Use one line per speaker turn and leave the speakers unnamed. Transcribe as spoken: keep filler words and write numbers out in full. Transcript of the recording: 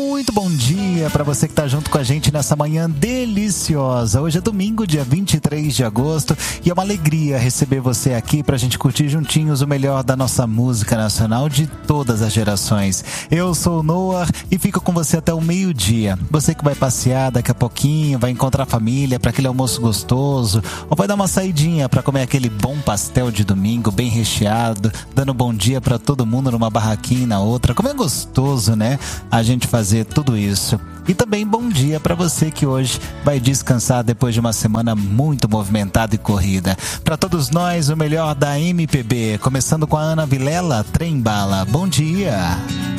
Muito bom dia para você que está junto com a gente nessa manhã deliciosa. Hoje é domingo, dia vinte e três de agosto, e é uma alegria receber você aqui para a gente curtir juntinhos o melhor da nossa música nacional de todas as gerações. Eu sou o Noah e fico com você até o meio-dia. Você que vai passear daqui a pouquinho, vai encontrar a família para aquele almoço gostoso, ou vai dar uma saidinha para comer aquele bom pastel de domingo bem recheado, dando bom dia para todo mundo numa barraquinha e na outra. Como é gostoso, né? A gente fazer tudo isso. E também bom dia para você que hoje vai descansar depois de uma semana muito movimentada e corrida. Para todos nós, o melhor da M P B, começando com a Ana Vilela, Trem Bala. Bom dia!